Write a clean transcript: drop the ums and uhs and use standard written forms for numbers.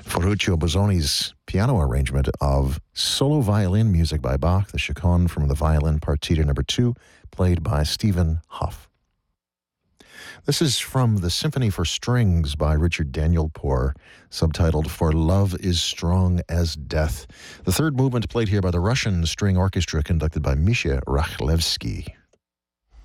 Ferruccio Bozzoni's piano arrangement of solo violin music by Bach, the Chaconne from the Violin Partita No. 2, played by Stephen Hough. This is from the Symphony for Strings by Richard Danielpour, subtitled For Love is Strong as Death. The third movement played here by the Russian String Orchestra, conducted by Misha Rakhlevsky.